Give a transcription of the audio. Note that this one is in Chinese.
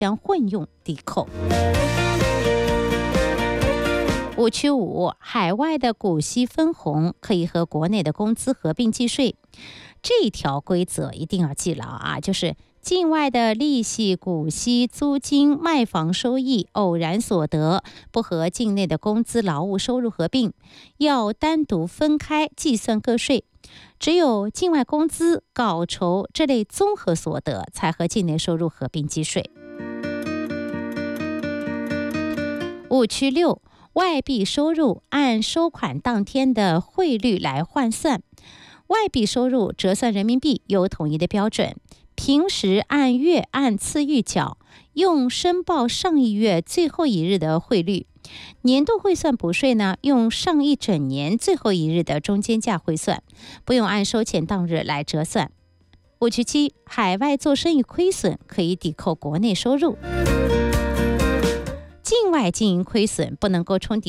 将混用抵扣。误区5，海外的股息分红可以和国内的工资合并计税。这条规则一定要记牢啊，就是境外的利息、股息、租金、卖房收益、偶然所得不和境内的工资、劳务收入合并，要单独分开计算个税。只有境外工资、稿酬这类综合所得才和境内收入合并计税。误区6，外币收入按收款当天的汇率来换算。外币收入折算人民币有统一的标准，平时按月按次预缴，用申报上一月最后一日的汇率。年度汇算补税呢，用上一整年最后一日的中间价汇算，不用按收钱当日来折算。误区7，海外做生意亏损可以抵扣国内收入。境外经营亏损不能够冲抵